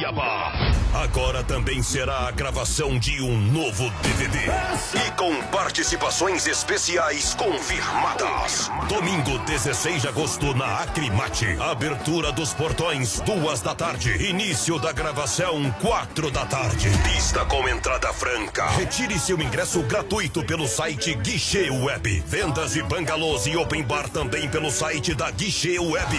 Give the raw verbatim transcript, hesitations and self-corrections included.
Cuiabá. Agora também será a gravação de um novo D V D. E com participações especiais confirmadas. Domingo, dezesseis de agosto, na Acrimate. Abertura dos portões, duas da tarde. Início da gravação, quatro da tarde. Pista com entrada franca. Retire seu ingresso gratuito pelo site Guichê Web. Vendas e bangalôs e open bar também pelo site da Guichê Web.